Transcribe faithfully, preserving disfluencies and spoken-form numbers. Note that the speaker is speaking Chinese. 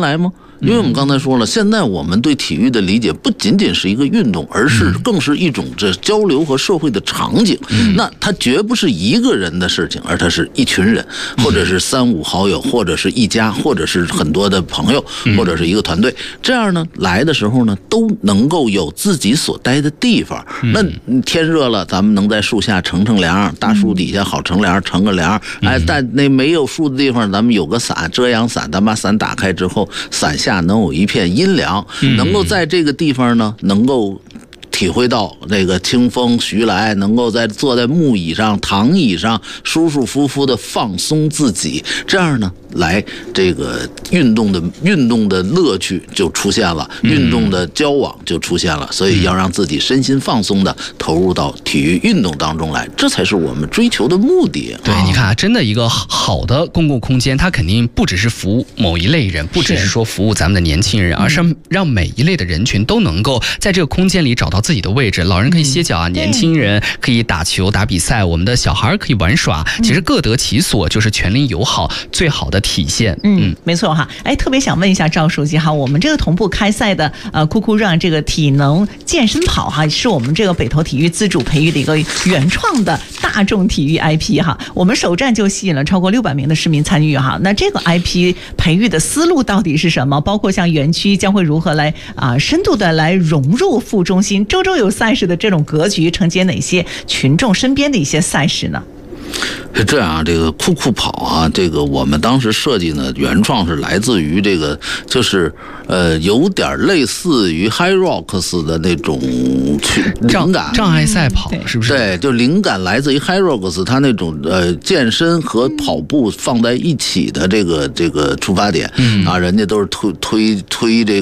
来吗？因为我们刚才说了，现在我们对体育的理解不仅仅是一个运动，而是更是一种这交流和社会的场景。那它绝不是一个人的事情，而它是一群人，或者是三五好友，或者是一家，或者是很多的朋友，或者是一个团队。这样呢，来的时候呢，都能够有自己所待的地方。那天热了，咱们能在树下乘乘凉，大树底下好乘凉，乘个凉。哎，在那没有树的地方，咱们有个伞，遮阳伞，咱把伞打开之后，伞下能有一片阴凉，能够在这个地方呢，能够体会到这个清风徐来，能够在坐在木椅上、躺椅上舒舒服服的放松自己，这样呢，来这个运动的运动的乐趣就出现了，运动的交往就出现了，所以要让自己身心放松的投入到体育运动当中来，这才是我们追求的目的。 对，你看啊，真的一个好的公共空间，它肯定不只是服务某一类人，不只是说服务咱们的年轻人，而是让每一类的人群都能够在这个空间里找到自己的位置。老人可以歇脚啊，年轻人可以打球打比赛，我们的小孩可以玩耍，其实各得其所，就是全龄友好最好的体现。 嗯，没错哈。哎，特别想问一下赵书记哈，我们这个同步开赛的呃酷酷让这个体能健身跑哈，是我们这个北投体育自主培育的一个原创的大众体育 I P 哈。我们首站就吸引了超过六百名的市民参与哈。那这个 I P 培育的思路到底是什么？包括像园区将会如何来啊、呃、深度的来融入副中心，周周有赛事的这种格局，承接哪些群众身边的一些赛事呢？ 是这样，这个酷酷跑啊，这个我们当时设计呢，原创是来自于这个，就是呃，有点类似于 High Rocks 的那种灵感， 障碍赛跑是不是？ 对，就灵感来自于 High Rocks 它那种呃健身和跑步放在一起的这个这个出发点、嗯、啊，人家都是推推推这个。